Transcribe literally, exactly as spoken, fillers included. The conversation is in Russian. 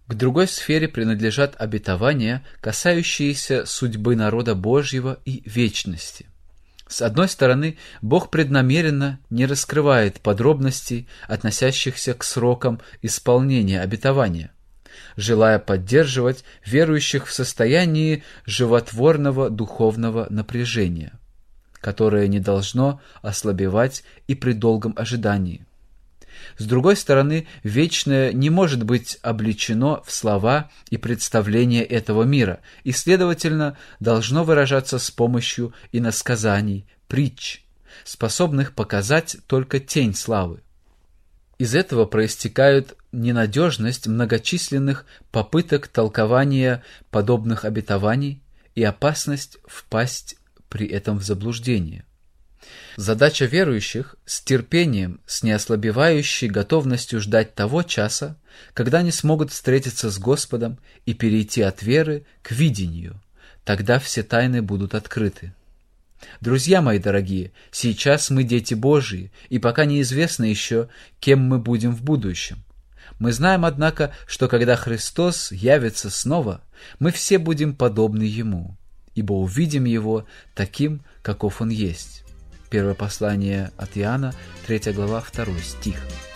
К другой сфере принадлежат обетования, касающиеся судьбы народа Божьего и вечности. С одной стороны, Бог преднамеренно не раскрывает подробностей, относящихся к срокам исполнения обетования, желая поддерживать верующих в состоянии животворного духовного напряжения, которое не должно ослабевать и при долгом ожидании. С другой стороны, вечное не может быть облечено в слова и представления этого мира, и, следовательно, должно выражаться с помощью иносказаний, притч, способных показать только тень славы. Из этого проистекает ненадежность многочисленных попыток толкования подобных обетований и опасность впасть при этом в заблуждение. Задача верующих с терпением, с неослабевающей готовностью ждать того часа, когда они смогут встретиться с Господом и перейти от веры к видению. Тогда все тайны будут открыты. Друзья мои дорогие, сейчас мы дети Божии, и пока неизвестно еще, кем мы будем в будущем. Мы знаем, однако, что когда Христос явится снова, мы все будем подобны Ему, ибо увидим Его таким, каков Он есть. Первое послание от Иоанна, третья глава, второй стих.